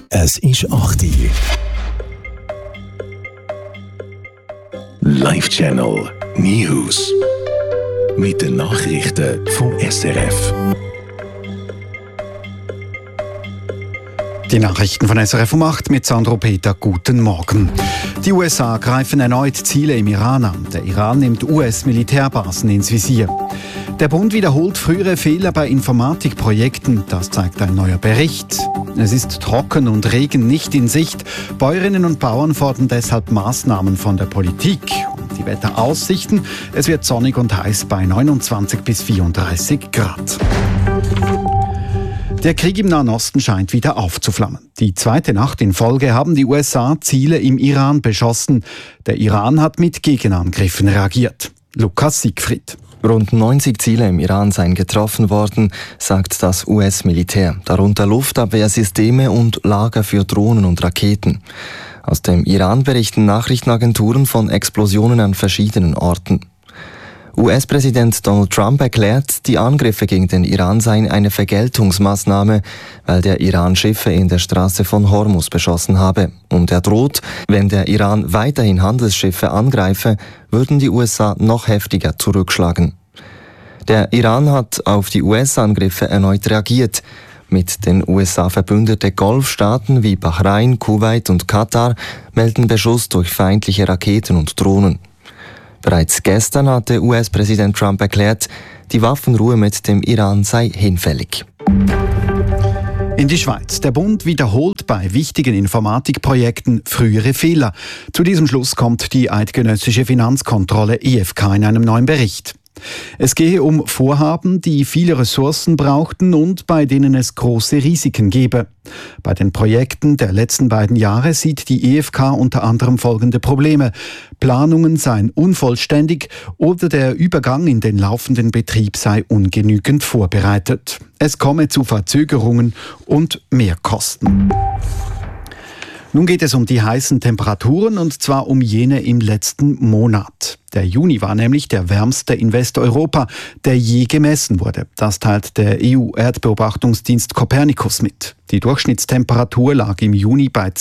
Es ist 8 Uhr. Live-Channel News. Mit den Nachrichten vom SRF. Die Nachrichten von SRF um 8 mit Sandro Peter. Guten Morgen. Die USA greifen erneut Ziele im Iran an. Der Iran nimmt US-Militärbasen ins Visier. Der Bund wiederholt frühere Fehler bei Informatikprojekten. Das zeigt ein neuer Bericht. Es ist trocken und Regen nicht in Sicht. Bäuerinnen und Bauern fordern deshalb Maßnahmen von der Politik. Und die Wetteraussichten: Es wird sonnig und heiß bei 29 bis 34 Grad. Der Krieg im Nahen Osten scheint wieder aufzuflammen. Die zweite Nacht in Folge haben die USA Ziele im Iran beschossen. Der Iran hat mit Gegenangriffen reagiert. Lukas Siegfried. Rund 90 Ziele im Iran seien getroffen worden, sagt das US-Militär. Darunter Luftabwehrsysteme und Lager für Drohnen und Raketen. Aus dem Iran berichten Nachrichtenagenturen von Explosionen an verschiedenen Orten. US-Präsident Donald Trump erklärt, die Angriffe gegen den Iran seien eine Vergeltungsmaßnahme, weil der Iran Schiffe in der Straße von Hormuz beschossen habe. Und er droht, wenn der Iran weiterhin Handelsschiffe angreife, würden die USA noch heftiger zurückschlagen. Der Iran hat auf die US-Angriffe erneut reagiert. Mit den USA verbündete Golfstaaten wie Bahrain, Kuwait und Katar melden Beschuss durch feindliche Raketen und Drohnen. Bereits gestern hatte US-Präsident Trump erklärt, die Waffenruhe mit dem Iran sei hinfällig. In die Schweiz. Der Bund wiederholt bei wichtigen Informatikprojekten frühere Fehler. Zu diesem Schluss kommt die eidgenössische Finanzkontrolle IFK in einem neuen Bericht. Es gehe um Vorhaben, die viele Ressourcen brauchten und bei denen es große Risiken gebe. Bei den Projekten der letzten beiden Jahre sieht die IFK unter anderem folgende Probleme: Planungen seien unvollständig oder der Übergang in den laufenden Betrieb sei ungenügend vorbereitet. Es komme zu Verzögerungen und Mehrkosten. Nun geht es um die heißen Temperaturen, und zwar um jene im letzten Monat. Der Juni war nämlich der wärmste in Westeuropa, der je gemessen wurde. Das teilt der EU-Erdbeobachtungsdienst Copernicus mit. Die Durchschnittstemperatur lag im Juni bei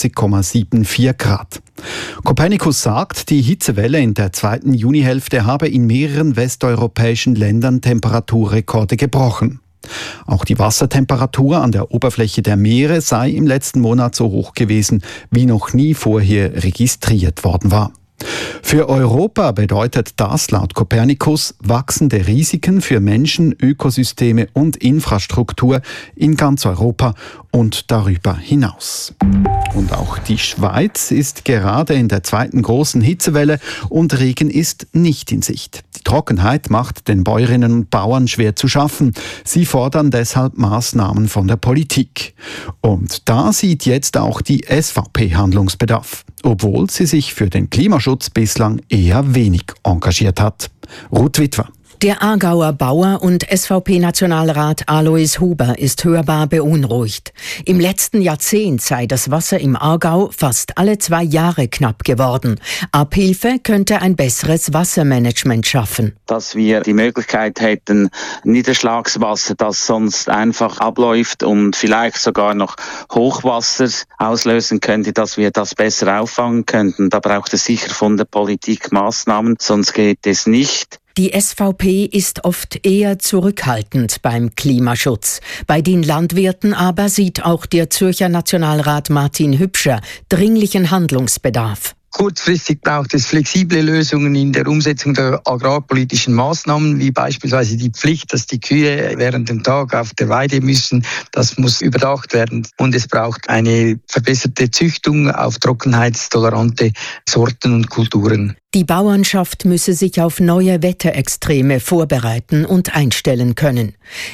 20,74 Grad. Copernicus sagt, die Hitzewelle in der zweiten Junihälfte habe in mehreren westeuropäischen Ländern Temperaturrekorde gebrochen. Auch die Wassertemperatur an der Oberfläche der Meere sei im letzten Monat so hoch gewesen, wie noch nie vorher registriert worden war. Für Europa bedeutet das laut Copernicus wachsende Risiken für Menschen, Ökosysteme und Infrastruktur in ganz Europa und darüber hinaus. Und auch die Schweiz ist gerade in der zweiten großen Hitzewelle und Regen ist nicht in Sicht. Die Trockenheit macht den Bäuerinnen und Bauern schwer zu schaffen. Sie fordern deshalb Maßnahmen von der Politik. Und da sieht jetzt auch die SVP Handlungsbedarf, obwohl sie sich für den Klimaschutz bislang eher wenig engagiert hat. Ruth Witwer. Der Aargauer Bauer und SVP-Nationalrat Alois Huber ist hörbar beunruhigt. Im letzten Jahrzehnt sei das Wasser im Aargau fast alle 2 Jahre knapp geworden. Abhilfe könnte ein besseres Wassermanagement schaffen. Dass wir die Möglichkeit hätten, Niederschlagswasser, das sonst einfach abläuft und vielleicht sogar noch Hochwasser auslösen könnte, dass wir das besser auffangen könnten. Da braucht es sicher von der Politik Maßnahmen, sonst geht es nicht. Die SVP ist oft eher zurückhaltend beim Klimaschutz. Bei den Landwirten aber sieht auch der Zürcher Nationalrat Martin Hübscher dringlichen Handlungsbedarf. Kurzfristig braucht es flexible Lösungen in der Umsetzung der agrarpolitischen Maßnahmen, wie beispielsweise die Pflicht, dass die Kühe während dem Tag auf der Weide müssen. Das muss überdacht werden. Und es braucht eine verbesserte Züchtung auf trockenheitstolerante Sorten und Kulturen. Die Bauernschaft müsse sich auf neue Wetterextreme vorbereiten und einstellen können.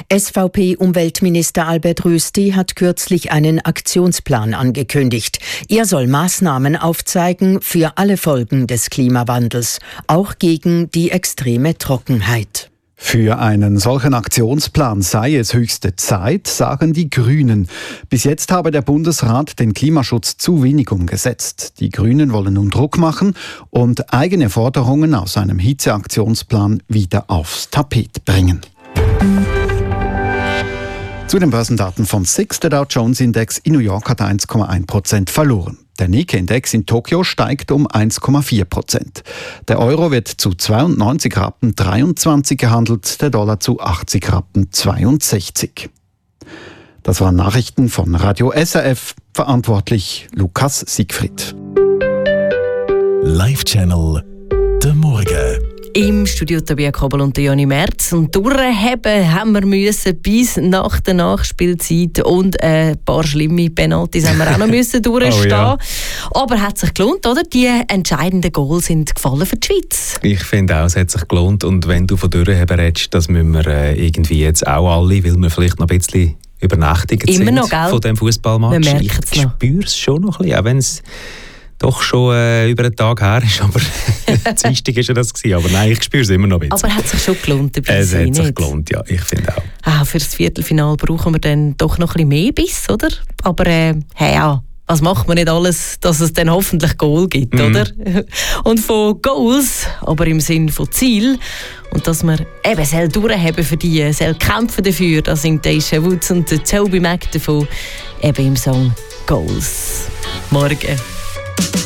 SVP-Umweltminister Albert Rösti hat kürzlich einen Aktionsplan angekündigt. Er soll Maßnahmen aufzeigen für alle Folgen des Klimawandels, auch gegen die extreme Trockenheit. Für einen solchen Aktionsplan sei es höchste Zeit, sagen die Grünen. Bis jetzt habe der Bundesrat den Klimaschutz zu wenig umgesetzt. Die Grünen wollen nun Druck machen und eigene Forderungen aus einem Hitzeaktionsplan wieder aufs Tapet bringen. Zu den Börsendaten von SIX, der Dow Jones Index in New York hat 1,1% verloren. Der Nikkei-Index in Tokio steigt um 1,4%. Der Euro wird zu 92,23 Rappen gehandelt, der Dollar zu 80,62 Rappen. Das waren Nachrichten von Radio SRF, verantwortlich Lukas Siegfried. Live-Channel der Morgen. Im Studio Tabea Kobel und Joni Merz. Und durchheben haben wir müssen bis nach der Nachspielzeit. Und ein paar schlimme Penalties haben wir auch noch müssen durchstehen. Oh, ja. Aber hat sich gelohnt, oder? Die entscheidenden Goals sind gefallen für die Schweiz. Ich finde auch, es hat sich gelohnt. Und wenn du von durchheben redest, das müssen wir irgendwie jetzt auch alle, weil wir vielleicht noch ein bisschen übernächtigt immer sind noch, gell? Von diesem Fußballmatch. Ich spüre es schon noch ein bisschen, auch wenn es doch schon über einen Tag her ist, aber Dienstag war ja das gewesen. Aber nein, ich spüre es immer noch ein bisschen. Aber hat sich schon gelohnt, dabei es sein, hat sich nicht? Gelohnt, ja, ich finde auch. Für das Viertelfinale brauchen wir dann doch noch ein bisschen mehr Biss, oder? Aber ja, was macht man nicht alles, dass es dann hoffentlich Goal gibt, oder? Und von Goals, aber im Sinn von Ziel. Und dass wir eben soll durchhaben für die, soll kämpfen dafür, da singt Aisha Woods und Toby Mac davon, eben im Song Goals. Morgen.